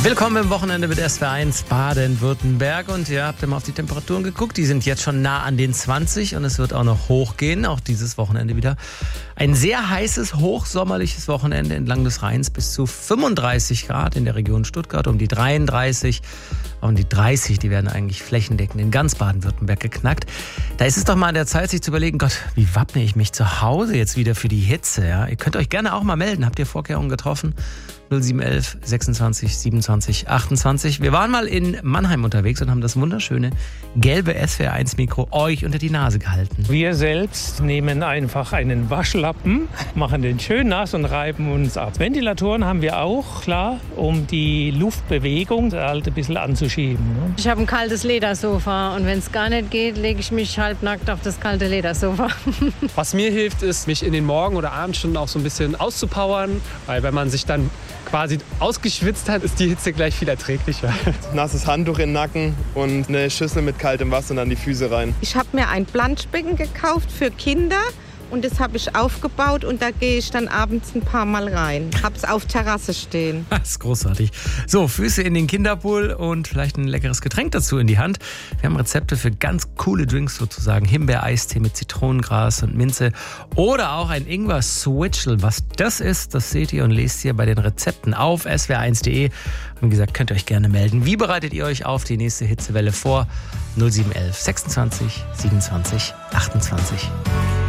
Willkommen im Wochenende mit SWR1 Baden-Württemberg. Und ihr habt ja mal auf die Temperaturen geguckt. Die sind jetzt schon nah an den 20 und es wird auch noch hochgehen. Auch dieses Wochenende wieder. Ein sehr heißes, hochsommerliches Wochenende entlang des Rheins. Bis zu 35 Grad in der Region Stuttgart, um die 33. Und die 30, die werden eigentlich flächendeckend in ganz Baden-Württemberg geknackt. Da ist es doch mal an der Zeit, sich zu überlegen, Gott, wie wappne ich mich zu Hause jetzt wieder für die Hitze? Ja? Ihr könnt euch gerne auch mal melden. Habt ihr Vorkehrungen getroffen? 0711 26 27 28. Wir waren mal in Mannheim unterwegs und haben das wunderschöne gelbe SWR1-Mikro euch unter die Nase gehalten. Wir selbst nehmen einfach einen Waschlappen, machen den schön nass und reiben uns ab. Ventilatoren haben wir auch, klar, um die Luftbewegung halt ein bisschen anzuschieben. Ich habe ein kaltes Ledersofa und wenn es gar nicht geht, lege ich mich halbnackt auf das kalte Ledersofa. Was mir hilft, ist, mich in den Morgen- oder Abendstunden auch so ein bisschen auszupowern, weil wenn man sich dann quasi ausgeschwitzt hat, ist die Hitze gleich viel erträglicher. Nasses Handtuch in den Nacken und eine Schüssel mit kaltem Wasser und dann die Füße rein. Ich habe mir ein Planschbecken gekauft für Kinder und das habe ich aufgebaut und da gehe ich dann abends ein paar Mal rein. Hab's auf Terrasse stehen. Das ist großartig. So, Füße in den Kinderpool und vielleicht ein leckeres Getränk dazu in die Hand. Wir haben Rezepte für ganz coole Drinks sozusagen. Himbeereistee mit Zitronengras und Minze oder auch ein Ingwer-Switchel. Was das ist, das seht ihr und lest ihr bei den Rezepten auf swr1.de. Und wie gesagt, könnt ihr euch gerne melden. Wie bereitet ihr euch auf die nächste Hitzewelle vor? 0711 26 27 28.